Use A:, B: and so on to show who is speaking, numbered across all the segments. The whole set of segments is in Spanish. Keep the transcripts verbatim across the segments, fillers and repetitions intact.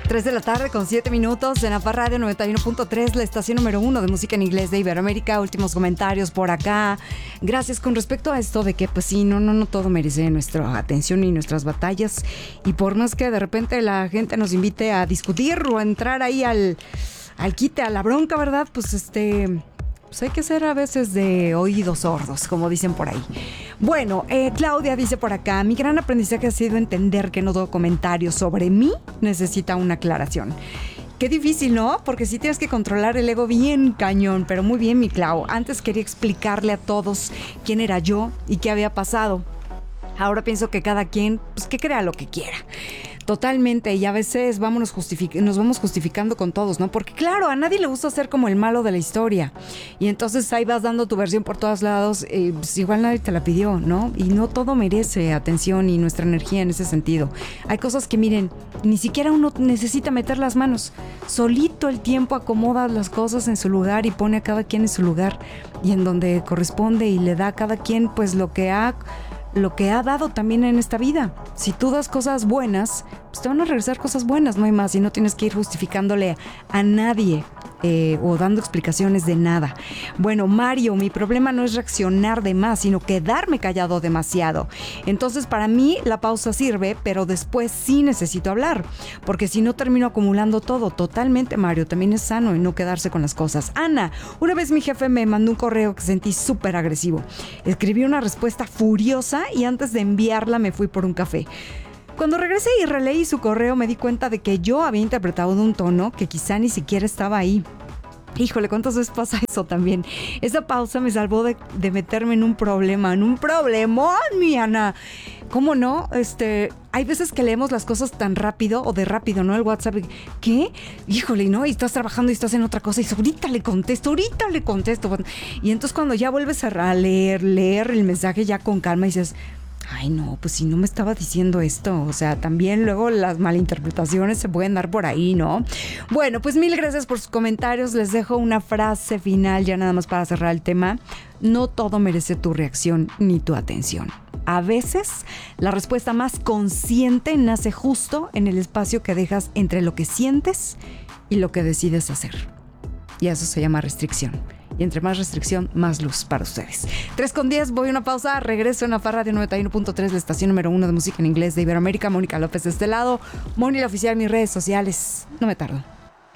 A: tres de la tarde con siete minutos en APA Radio noventa y uno punto tres, la estación número uno de música en inglés de Iberoamérica. Últimos comentarios por acá. Gracias con respecto a esto de que pues sí, no, no, no todo merece nuestra atención y nuestras batallas. Y por más que de repente la gente nos invite a discutir o a entrar ahí al, al quite, a la bronca, ¿verdad? Pues este... Pues hay que ser a veces de oídos sordos, como dicen por ahí. Bueno, eh, Claudia dice por acá: mi gran aprendizaje ha sido entender que no todo comentario sobre mí necesita una aclaración. Qué difícil, ¿no? Porque sí tienes que controlar el ego bien cañón, pero muy bien, mi Clau. Antes quería explicarle a todos quién era yo y qué había pasado. Ahora pienso que cada quien, pues que crea lo que quiera. Totalmente, y a veces vámonos justific- nos vamos justificando con todos, ¿no? Porque claro, a nadie le gusta ser como el malo de la historia. Y entonces ahí vas dando tu versión por todos lados, eh, pues igual nadie te la pidió, ¿no? Y no todo merece atención y nuestra energía en ese sentido. Hay cosas que, miren, ni siquiera uno necesita meter las manos. Solito el tiempo acomoda las cosas en su lugar y pone a cada quien en su lugar y en donde corresponde, y le da a cada quien pues lo que ha... lo que ha dado también en esta vida. Si tú das cosas buenas, pues te van a regresar cosas buenas, no hay más, y no tienes que ir justificándole a nadie eh, o dando explicaciones de nada. Bueno, Mario, mi problema no es reaccionar de más, sino quedarme callado demasiado. Entonces, para mí, la pausa sirve, pero después sí necesito hablar, porque si no termino acumulando todo. Totalmente, Mario, también es sano y no quedarse con las cosas. Ana, una vez mi jefe me mandó un correo que sentí súper agresivo. Escribí una respuesta furiosa y antes de enviarla me fui por un café. Cuando regresé y releí su correo, me di cuenta de que yo había interpretado de un tono que quizá ni siquiera estaba ahí. Híjole, ¿cuántas veces pasa eso también? Esa pausa me salvó de, de meterme en un problema, en un problemón, mi Ana. ¿Cómo no? Este, hay veces que leemos las cosas tan rápido o de rápido, ¿no? El WhatsApp, ¿qué? Híjole, ¿no? Y estás trabajando y estás en otra cosa y dices, ahorita le contesto, ahorita le contesto. Y entonces cuando ya vuelves a leer, leer el mensaje ya con calma y dices, ay, no, pues si no me estaba diciendo esto. O sea, también luego las malinterpretaciones se pueden dar por ahí, ¿no? Bueno, pues mil gracias por sus comentarios. Les dejo una frase final ya nada más para cerrar el tema. No todo merece tu reacción ni tu atención. A veces, la respuesta más consciente nace justo en el espacio que dejas entre lo que sientes y lo que decides hacer. Y eso se llama restricción. Y entre más restricción, más luz para ustedes. tres con diez, voy a una pausa. Regreso en APA Radio noventa y uno punto tres, la estación número uno de música en inglés de Iberoamérica. Mónica López de este lado. Moni, la oficial, mis redes sociales. No me tardo.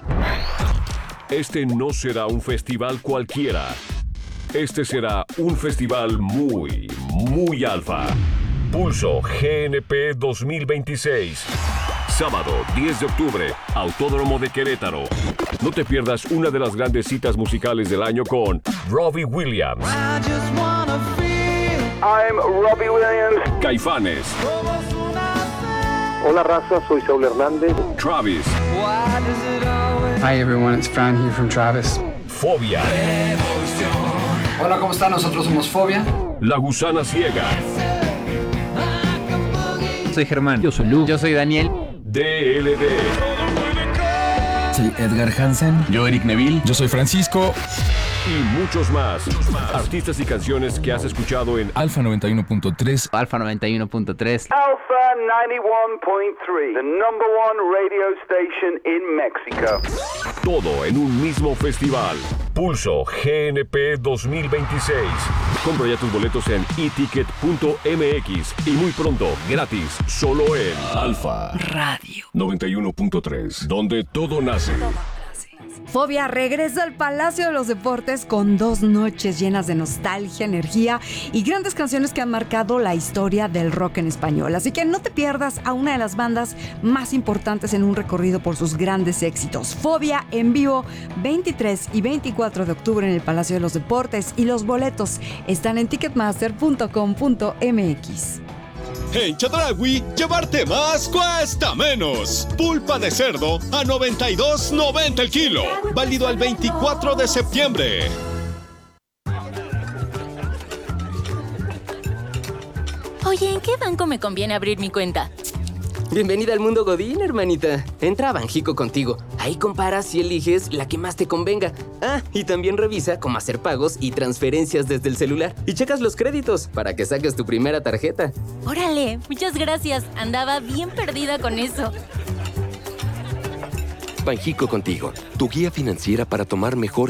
B: Este no será un festival cualquiera. Este será un festival muy, muy alfa. Pulso G N P dos mil veintiséis. Sábado, diez de octubre, Autódromo de Querétaro. No te pierdas una de las grandes citas musicales del año con Robbie Williams.
C: I'm Robbie Williams.
B: Caifanes.
C: Hola raza, soy Saúl Hernández.
B: Travis.
D: Hi everyone, it's Fran here from Travis.
B: Fobia.
D: Hola, ¿cómo están? Nosotros somos Fobia.
B: La Gusana Ciega.
E: Soy Germán. Yo soy Lu.
F: Yo soy Daniel.
B: D L D.
G: Soy Edgar Hansen.
H: Yo Eric Neville.
G: Yo soy Francisco.
B: Y muchos más. Artistas y canciones que has escuchado en
G: Alfa noventa y uno punto tres.
F: Alfa noventa y uno punto tres.
C: Alpha noventa y uno punto tres, the number one radio station in Mexico.
B: todo en un mismo festival. Pulso G N P dos mil veintiséis. Compra ya tus boletos en e ticket punto m x y muy pronto, gratis, solo en Alfa
A: Radio
B: noventa y uno punto tres, donde todo nace.
A: Fobia regresa al Palacio de los Deportes con dos noches llenas de nostalgia, energía y grandes canciones que han marcado la historia del rock en español. Así que no te pierdas a una de las bandas más importantes en un recorrido por sus grandes éxitos. Fobia en vivo, veintitrés y veinticuatro de octubre en el Palacio de los Deportes, y los boletos están en ticketmaster punto com punto m x.
I: En Chedraui, llevarte más cuesta menos. Pulpa de cerdo a noventa y dos noventa el kilo. Válido al veinticuatro de septiembre.
J: Oye, ¿en qué banco me conviene abrir mi cuenta?
K: Bienvenida al mundo Godín, hermanita. Entra a Banjico contigo. Ahí comparas y eliges la que más te convenga. Ah, y también revisa cómo hacer pagos y transferencias desde el celular. Y checas los créditos para que saques tu primera tarjeta.
J: Órale, muchas gracias. Andaba bien perdida con eso.
F: Banjico Contigo, tu guía financiera para tomar mejores